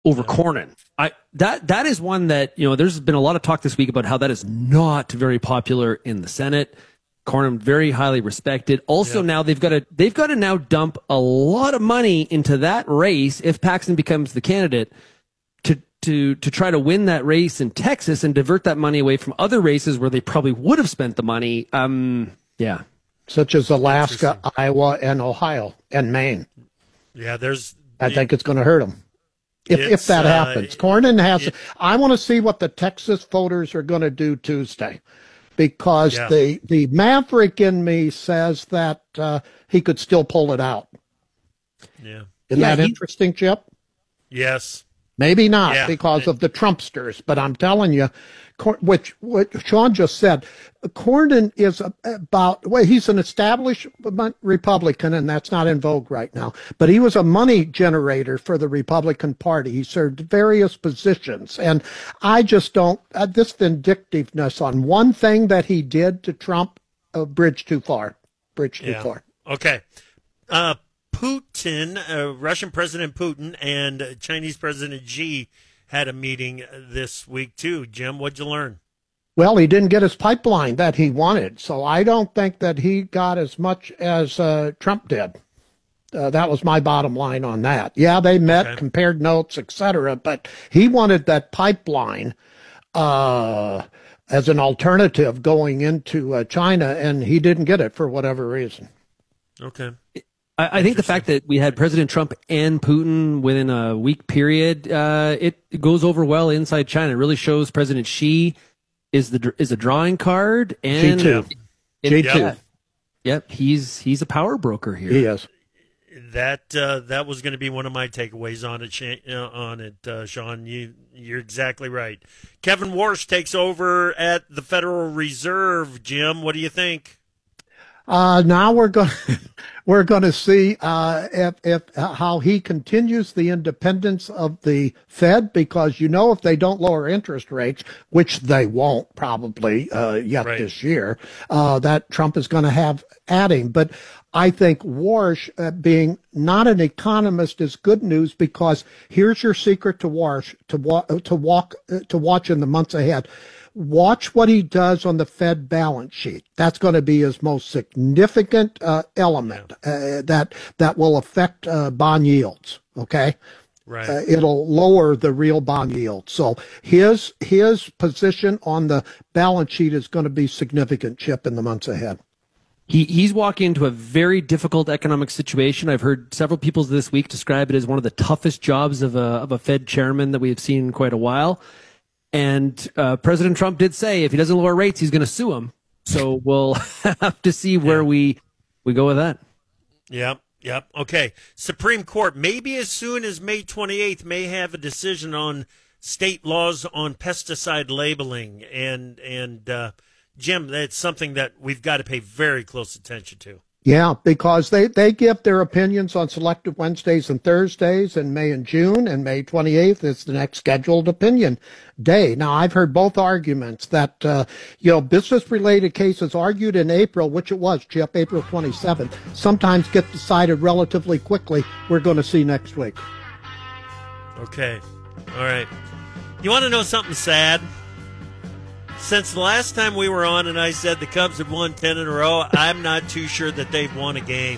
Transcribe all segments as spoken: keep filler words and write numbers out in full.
over Cornyn. I that that is one that, you know, there's been a lot of talk this week about how that is not very popular in the Senate. Cornyn very highly respected. Also, yep. now they've got to they've got to now dump a lot of money into that race if Paxton becomes the candidate to to to try to win that race in Texas and divert that money away from other races where they probably would have spent the money. Um, yeah, such as Alaska, Iowa, and Ohio and Maine. Yeah, there's. I it, think it's going to hurt them if if that uh, happens. Cornyn has. It, I want to see what the Texas voters are going to do Tuesday. Because yeah. the, the maverick in me says that uh, he could still pull it out. Yeah. Isn't yeah, that he, interesting, Chip? Yes. Maybe not yeah. because of the Trumpsters, but I'm telling you, which what Sean just said, Cornyn is about, well, he's an establishment Republican, and that's not in vogue right now, but he was a money generator for the Republican Party. He served various positions, and I just don't, uh, this vindictiveness on one thing that he did to Trump, uh, bridge too far, bridge too yeah. far. Okay. Uh, Putin, uh, Russian President Putin and Chinese President Xi had a meeting this week too. Jim, what'd you learn? Well, he didn't get his pipeline that he wanted, so I don't think that he got as much as uh, Trump did. Uh, that was my bottom line on that. Yeah, they met, okay. compared notes, et cetera, but he wanted that pipeline uh, as an alternative going into uh, China, and he didn't get it for whatever reason. Okay. I, I think the fact that we had President Trump and Putin within a week period, uh, it goes over well inside China. It really shows President Xi is the is a drawing card, and G two. It, G two. Yep, yep, he's he's a power broker here. He is. That uh, that was going to be one of my takeaways on it. Uh, on it, uh, Sean. You you're exactly right. Kevin Warsh takes over at the Federal Reserve. Jim, what do you think? Uh, now we're going we're going to see uh, if if how he continues the independence of the Fed, because you know if they don't lower interest rates, which they won't probably uh, yet right. this year, uh, that Trump is going to have at him. But I think Warsh, uh, being not an economist, is good news, because here's your secret to Warsh to wa- to walk uh, to watch in the months ahead. Watch what he does on the Fed balance sheet. That's going to be his most significant uh, element uh, that that will affect uh, bond yields. Okay, right? Uh, it'll lower the real bond yield. So his his position on the balance sheet is going to be significant, Chip, in the months ahead. He he's walking into a very difficult economic situation. I've heard several people this week describe it as one of the toughest jobs of a of a Fed chairman that we have seen in quite a while. And uh, President Trump did say if he doesn't lower rates, he's going to sue him. So we'll have to see where yeah. we we go with that. Yep, yep. Okay. Supreme Court, maybe as soon as May twenty-eighth, may have a decision on state laws on pesticide labeling. And, and uh, Jim, that's something that we've got to pay very close attention to. Yeah, because they, they give their opinions on selective Wednesdays and Thursdays in May and June, and May twenty-eighth is the next scheduled opinion day. Now, I've heard both arguments that, uh, you know, business-related cases argued in April, which it was, Chip, April twenty-seventh, sometimes get decided relatively quickly. We're going to see next week. Okay. All right. You want to know something sad? Since the last time we were on and I said the Cubs had won ten in a row, I'm not too sure that they've won a game.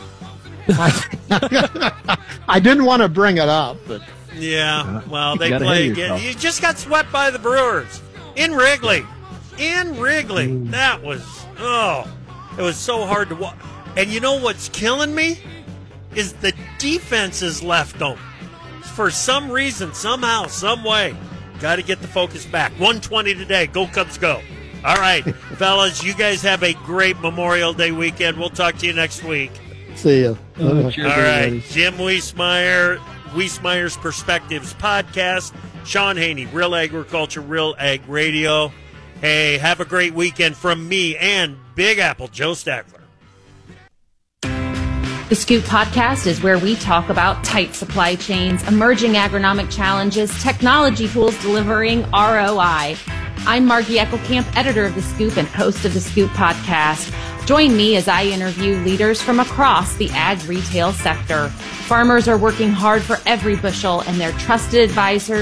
I didn't want to bring it up, but yeah, well, they play again. You just got swept by the Brewers in Wrigley. In Wrigley. Mm. That was, oh, it was so hard to watch. And you know what's killing me? Is the defenses left them. For some reason, somehow, some way. Got to get the focus back. one twenty today. Go Cubs, go. All right, fellas, you guys have a great Memorial Day weekend. We'll talk to you next week. See you. Oh, cheers, all right, everybody. Jim Wiesmeyer, Wiesmeyer's Perspectives podcast. Sean Haney, Real Agriculture, Real Ag Radio. Hey, have a great weekend from me and Big Apple, Joe Stackler. The Scoop Podcast is where we talk about tight supply chains, emerging agronomic challenges, technology tools delivering R O I. I'm Margie Eckelkamp, editor of The Scoop and host of The Scoop podcast. Join me as I interview leaders from across the ag retail sector. Farmers are working hard for every bushel, and their trusted advisors